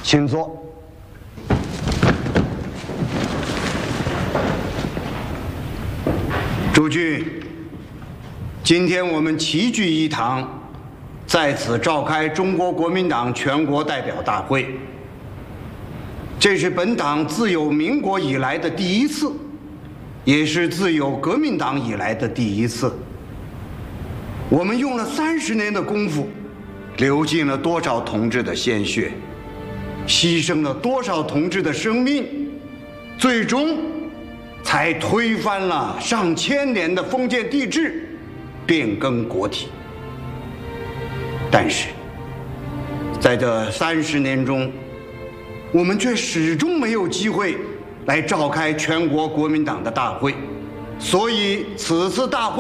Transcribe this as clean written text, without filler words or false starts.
请坐。 诸君，今天我们齐聚一堂，在此召开中国国民党全国代表大会。这是本党自有民国以来的第一次，也是自有革命党以来的第一次。我们用了30年的功夫，流尽了多少同志的鲜血，牺牲了多少同志的生命，最终才推翻了上千年的封建帝制，变更国体。但是，在这30年中，我们却始终没有机会来召开全国国民党的大会，所以此次大会